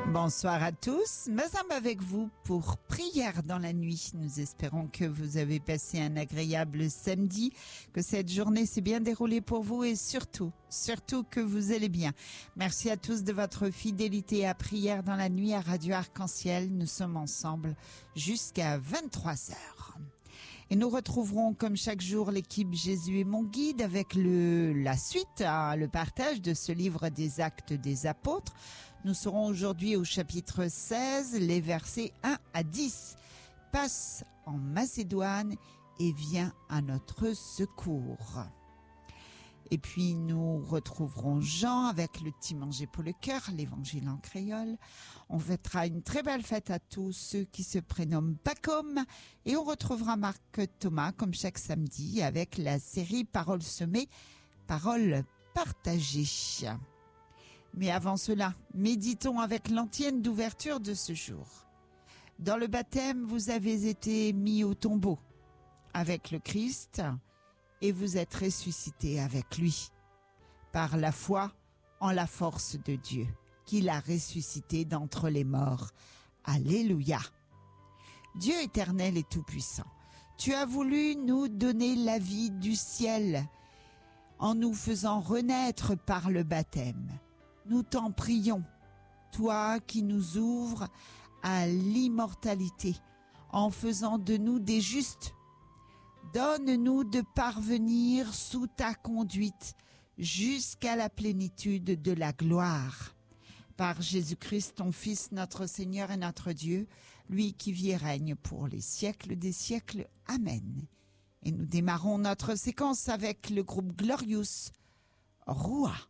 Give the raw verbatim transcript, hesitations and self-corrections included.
Bonsoir à tous, nous sommes avec vous pour Prière dans la nuit. Nous espérons que vous avez passé un agréable samedi, que cette journée s'est bien déroulée pour vous et surtout, surtout que vous allez bien. Merci à tous de votre fidélité à Prière dans la nuit à Radio Arc-en-Ciel. Nous sommes ensemble jusqu'à vingt-trois heures. Et nous retrouverons comme chaque jour l'équipe Jésus est mon guide avec le, la suite, hein, le partage de ce livre des Actes des Apôtres. Nous serons aujourd'hui au chapitre seize, les versets un à dix. Passe en Macédoine et viens à notre secours. Et puis nous retrouverons Jean avec le petit manger pour le cœur, l'évangile en créole. On fêtera une très belle fête à tous ceux qui se prénomment Pacôme. Et on retrouvera Marc Thomas comme chaque samedi avec la série Paroles semées, paroles partagées. Mais avant cela, méditons avec l'antienne d'ouverture de ce jour. Dans le baptême, vous avez été mis au tombeau avec le Christ et vous êtes ressuscité avec lui, par la foi en la force de Dieu, qui l'a ressuscité d'entre les morts. Alléluia. Dieu éternel et tout-puissant, tu as voulu nous donner la vie du ciel en nous faisant renaître par le baptême. Nous t'en prions, toi qui nous ouvres à l'immortalité en faisant de nous des justes. Donne-nous de parvenir sous ta conduite jusqu'à la plénitude de la gloire. Par Jésus-Christ, ton Fils, notre Seigneur et notre Dieu, lui qui vit et règne pour les siècles des siècles. Amen. Et nous démarrons notre séquence avec le groupe Glorious, Roi.